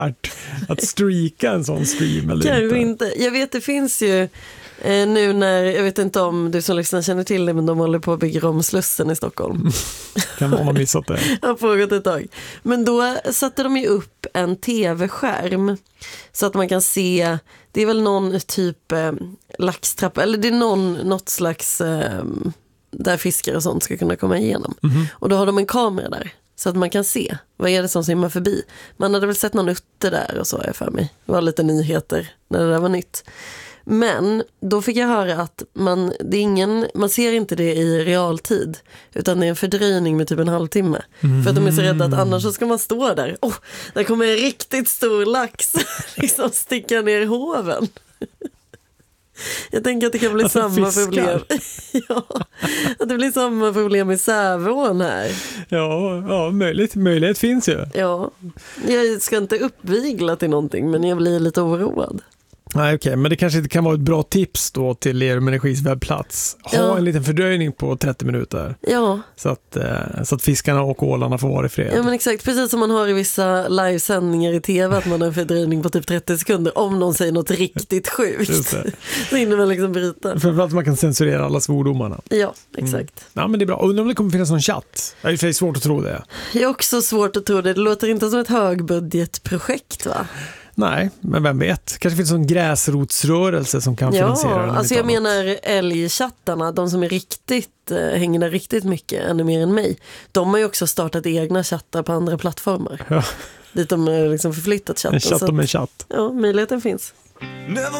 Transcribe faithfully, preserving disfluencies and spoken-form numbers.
värt att streaka en sån stream eller Kanske inte. inte. Jag vet, det finns ju eh, nu när, jag vet inte om du som lyssnar känner till det, men de håller på att bygga om Slussen i Stockholm. Kan någon ha missat det? Det har pågått ett tag. Men då satte de ju upp en tv-skärm så att man kan se, det är väl någon typ eh, laxtrappa, eller det är någon, något slags eh, där fiskar och sånt ska kunna komma igenom. Mm-hmm. Och då har de en kamera där så att man kan se, vad är det som simmar förbi. Man hade väl sett någon utte där och så, jag för mig. Det var lite nyheter när det där var nytt. Men då fick jag höra att man, det är ingen, man ser inte det i realtid, utan det är en fördröjning med typ en halvtimme. Mm. För att de är så rädda att annars så ska man stå där. Åh, oh, där kommer en riktigt stor lax liksom sticka ner i hoven. Jag tänker att det kan bli alltså, samma fiskar. Problem. Ja, att det blir samma problem i Säveån här. Ja, ja möjligt, möjlighet finns ju. Ja, jag ska inte uppvigla till någonting, men jag blir lite oroad. Nej, okej, okay. Men det kanske inte kan vara ett bra tips då till Lerum Energis webbplats. Ha ja. en liten fördröjning på trettio minuter. Ja. Så att, eh, så att fiskarna och ålarna får vara i fred. Ja, men exakt. Precis som man har i vissa livesändningar i tv att man har en fördröjning på typ trettio sekunder om någon säger något riktigt sjukt. Så hinner man liksom bryta. Framförallt att man kan censurera alla svordomarna. Ja, exakt. Mm. Ja, men det är bra. Undrar om det kommer finnas någon chatt. Det är svårt att tro det. Det är också svårt att tro det. Det låter inte som ett högbudgetprojekt, va? Nej, men vem vet? Kanske finns en gräsrotsrörelse som kan ja, finansiera den. Alltså jag annat. menar älgchattarna, de som är riktigt, äh, hänger där riktigt mycket, ännu mer än mig. De har ju också startat egna chattar på andra plattformar. Ja. Dit de har liksom förflyttat chatten. En chatt om en chatt. Ja, möjligheten finns.